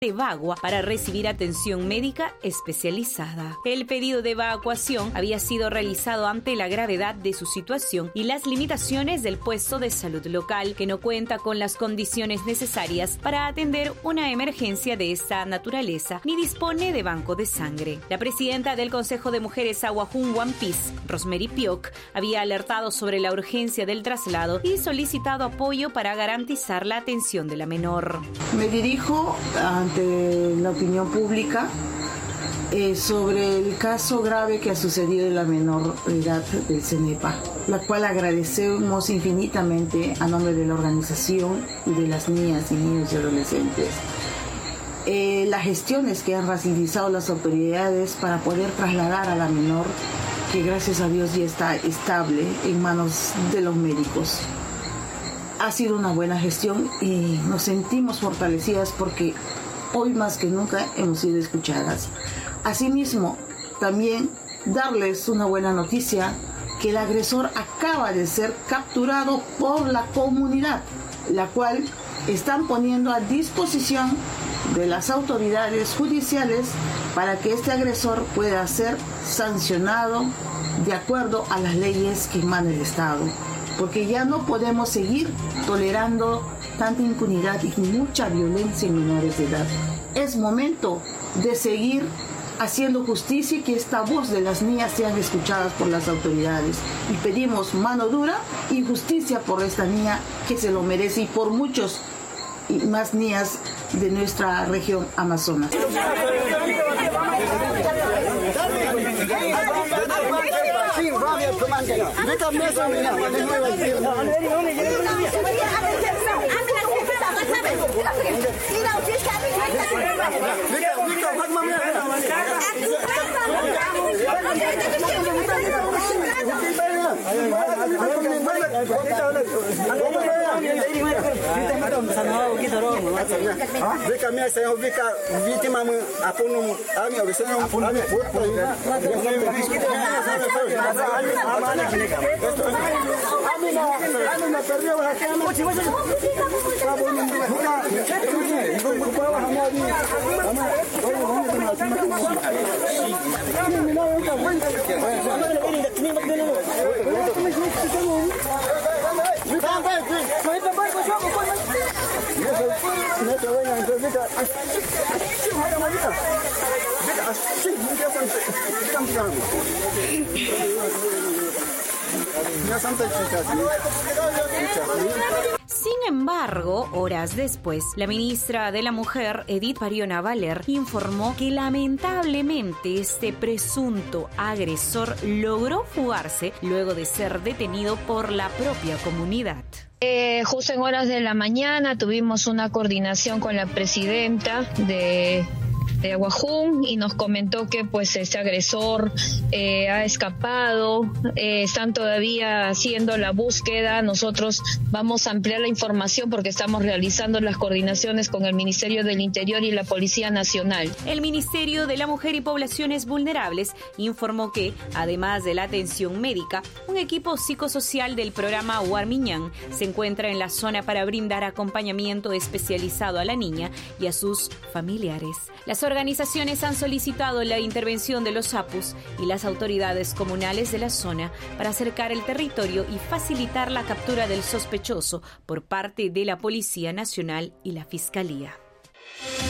de Bagua para recibir atención médica especializada. El pedido de evacuación había sido realizado ante la gravedad de su situación y las limitaciones del puesto de salud local, que no cuenta con las condiciones necesarias para atender una emergencia de esta naturaleza, ni dispone de banco de sangre. La presidenta del Consejo de Mujeres Aguajún Huampis, Rosemary Pioc, había alertado sobre la urgencia del traslado y solicitado apoyo para garantizar la atención de la menor. Me dirijo ante la opinión pública sobre el caso grave que ha sucedido en la menor edad del CENEPA, la cual agradecemos infinitamente a nombre de la organización y de las niñas y niños y adolescentes. Las gestiones que han realizado las autoridades para poder trasladar a la menor, que gracias a Dios ya está estable en manos de los médicos. Ha sido una buena gestión y nos sentimos fortalecidas porque hoy más que nunca hemos sido escuchadas. Asimismo, también darles una buena noticia, que el agresor acaba de ser capturado por la comunidad, la cual están poniendo a disposición de las autoridades judiciales para que este agresor pueda ser sancionado de acuerdo a las leyes que emana el Estado. Porque ya no podemos seguir tolerando tanta impunidad y mucha violencia en menores de edad. Es momento de seguir haciendo justicia y que esta voz de las niñas sean escuchadas por las autoridades. Y pedimos mano dura y justicia por esta niña que se lo merece y por muchos y más niñas de nuestra región Amazonas. Sin embargo, horas después, la ministra de la Mujer, Edith Pariona Valer, informó que lamentablemente este presunto agresor logró fugarse luego de ser detenido por la propia comunidad. Justo en horas de la mañana tuvimos una coordinación con la presidenta de Aguajún y nos comentó que pues este agresor ha escapado, están todavía haciendo la búsqueda. Nosotros vamos a ampliar la información porque estamos realizando las coordinaciones con el Ministerio del Interior y la Policía Nacional. El Ministerio de la Mujer y Poblaciones Vulnerables informó que, además de la atención médica, un equipo psicosocial del programa Huarmiñán se encuentra en la zona para brindar acompañamiento especializado a la niña y a sus familiares. Las organizaciones han solicitado la intervención de los APUs y las autoridades comunales de la zona para acercar el territorio y facilitar la captura del sospechoso por parte de la Policía Nacional y la Fiscalía.